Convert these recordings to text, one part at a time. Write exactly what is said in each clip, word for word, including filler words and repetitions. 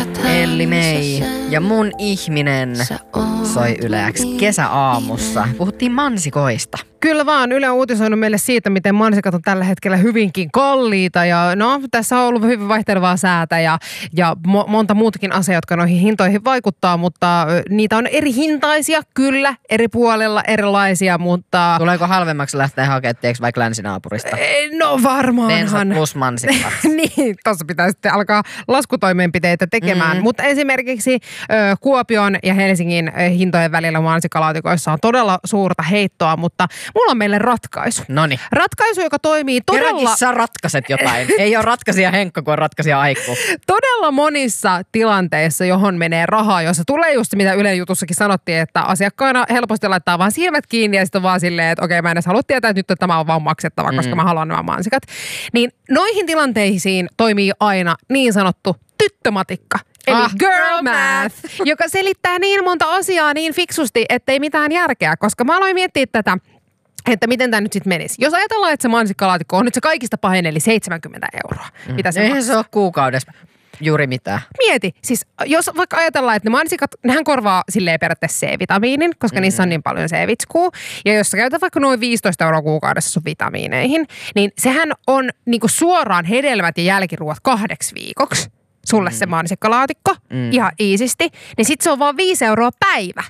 Elli Mei ja Mun ihminen soi Yle X kesäaamussa. Puhuttiin mansikoista. Kyllä vaan. Yle on uutisoinut meille siitä, miten mansikat on tällä hetkellä hyvinkin kalliita. Ja no, tässä on ollut hyvin vaihtelevaa säätä ja, ja mo- monta muutakin asiaa, jotka noihin hintoihin vaikuttaa. Mutta niitä on eri hintaisia, kyllä, eri puolella erilaisia, mutta... Tuleeko halvemmaksi lähteä hakemaan, tiedätkö, vaikka länsinaapurista? No varmaanhan. Bensat plus mansikat. Niin, tuossa pitää sitten alkaa laskutoimenpiteitä tekemään. Mm. Mutta esimerkiksi ö, Kuopion ja Helsingin ö, hintojen välillä mansikkalaatikoissa on todella suurta heittoa, mutta mulla on meille ratkaisu. Noniin. Ratkaisu, joka toimii todella... Kerrankin sä ratkaiset jotain. Ei ole ratkaisija Henkka, kun on ratkaisija Aikku. Todella monissa tilanteissa, johon menee rahaa, jossa tulee just mitä Ylen jutussakin sanottiin, että asiakkaana helposti laittaa vaan silmät kiinni ja sitten vaan silleen, että okei, mä en edes halua tietää, että nyt että tämä on vaan maksettava, koska mm. mä haluan nämä mansikat. Niin noihin tilanteisiin toimii aina niin sanottu tyttömatikka. Eli ah, girl math, joka selittää niin monta asiaa niin fiksusti, ettei mitään järkeä, koska mä aloin miettiä tätä, että miten tämä nyt sitten menisi. Jos ajatellaan, että se mansikkalaatikko on nyt se kaikista pahin, eli seitsemänkymmentä euroa, mm. mitä se Eihän maksaa. se ole kuukaudessa juuri mitään. Mieti, siis jos vaikka ajatellaan, että ne mansikat, nehän korvaa silleen periaatteessa C-vitamiinin, koska mm. niissä on niin paljon C-vitskuu. Ja jos sä käytät vaikka noin viisitoista euroa kuukaudessa sun vitamiineihin, niin sehän on niinku suoraan hedelmät ja jälkiruot kahdeksi viikoksi. Sulle mm. se mansikkalaatikko, mm. ihan iisisti, niin sit se on vaan viisi euroa päivä.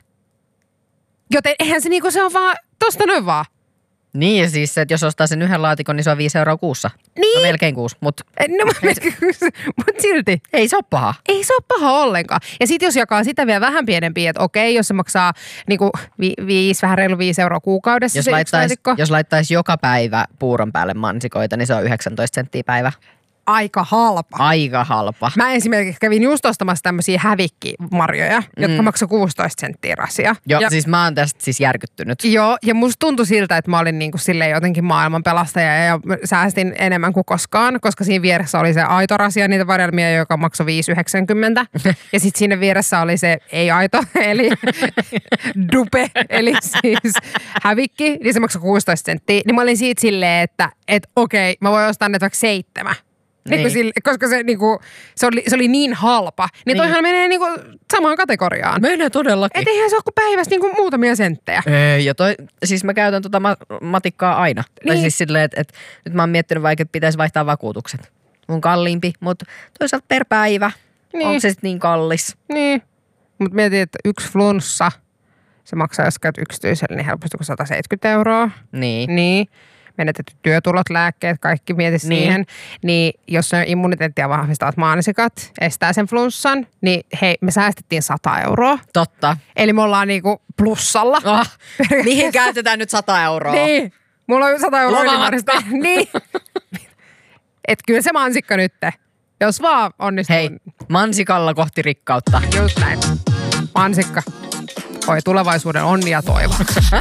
Joten eihän se niinku, se on vaan, tosta noin vaan. Niin ja siis se, että jos ostaa sen yhden laatikon, niin se on viisi euroa kuussa. Niin. No melkein kuusi, mutta... No mutta silti. Ei se ole paha. Ei se ole paha ollenkaan. Ja sit jos jakaa sitä vielä vähän pienempiä, että okei, jos se maksaa niinku vi- viisi, vähän reilu viisi euroa kuukaudessa jos se laittaisi, jos laittaisi joka päivä puuron päälle mansikoita, niin se on yhdeksäntoista senttiä päivä. Aika halpa. Aika halpa. Mä esimerkiksi kävin just ostamassa tämmöisiä hävikkimarjoja, mm. jotka maksaa kuusitoista senttiä rasia. Joo, ja, siis mä oon tästä siis järkyttynyt. Joo, ja musta tuntui siltä, että mä olin niinku silleen jotenkin maailman pelastaja ja säästin enemmän kuin koskaan, koska siinä vieressä oli se aito rasia, niitä vadelmia, joka maksoi viisi yhdeksänkymmentä. Ja sitten siinä vieressä oli se ei-aito, eli dupe, eli siis hävikki, niin se maksoi kuusitoista senttiä. Niin mä olin siitä silleen, että et okei, mä voin ostaa ne vaikka seitsemän. Niin. Sille, koska se, niinku, se, oli, se oli niin halpa. Niin, niin. Toihan menee niinku samaan kategoriaan. Menee todellakin. Et eihän se ole kuin päivässä niinku muutamia senttejä. Ei, ja toi, siis mä käytän tota ma- matikkaa aina. Niin. Tai siis silleen, että et, nyt mä oon miettinyt vaikka, että pitäisi vaihtaa vakuutukset. Mun kalliimpi, mutta toisaalta per päivä. Niin. Onko se sitten niin kallis? Niin. Mutta mietin, että yksi flunssa, se maksaa, jos käyt yksityisellä, niin helposti kuin sata seitsemänkymmentä euroa. Niin. Niin. Menetetty työtulot, lääkkeet, kaikki mieti niin. siihen. Niin jos on immuniteettia vahvistavat mansikat, estää sen flunssan, niin hei, me säästettiin sata euroa. Totta. Eli me ollaan niinku plussalla. Oh, mihin käytetään nyt sata euroa? Niin. Mulla on sata euroa ylimääräistä. Niin. Et kyllä se mansikka nytte. Jos vaan onnistuu. Hei, mansikalla kohti rikkautta. Just näin. Mansikka. Oi tulevaisuuden onni ja toivo.